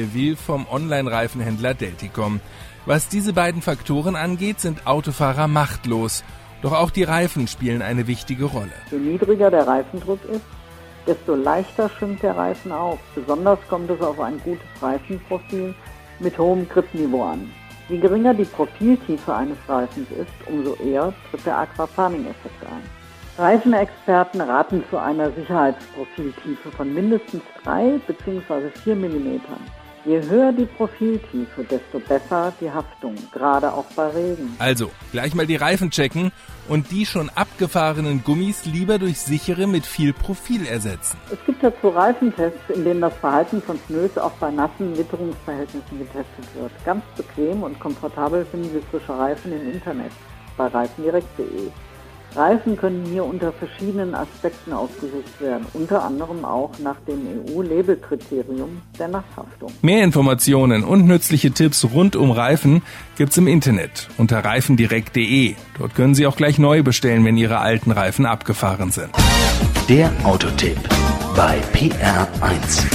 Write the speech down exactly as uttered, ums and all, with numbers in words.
Will vom Online-Reifenhändler Delticom. Was diese beiden Faktoren angeht, sind Autofahrer machtlos. Doch auch die Reifen spielen eine wichtige Rolle. Je niedriger der Reifendruck ist, desto leichter schwimmt der Reifen auf. Besonders kommt es auf ein gutes Reifenprofil mit hohem Gripniveau an. Je geringer die Profiltiefe eines Reifens ist, umso eher tritt der Aquaplaning-Effekt ein. Reifenexperten raten zu einer Sicherheitsprofiltiefe von mindestens drei bzw. vier Millimetern. Je höher die Profiltiefe, desto besser die Haftung, gerade auch bei Regen. Also, gleich mal die Reifen checken und die schon abgefahrenen Gummis lieber durch sichere mit viel Profil ersetzen. Es gibt dazu Reifentests, in denen das Verhalten von Pneus auch bei nassen Witterungsverhältnissen getestet wird. Ganz bequem und komfortabel finden Sie frische Reifen im Internet bei reifendirekt punkt de. Reifen können hier unter verschiedenen Aspekten ausgesucht werden, unter anderem auch nach dem E U-Labelkriterium der Nasshaftung. Mehr Informationen und nützliche Tipps rund um Reifen gibt's im Internet unter reifendirekt punkt de. Dort können Sie auch gleich neu bestellen, wenn Ihre alten Reifen abgefahren sind. Der Autotipp bei P R eins.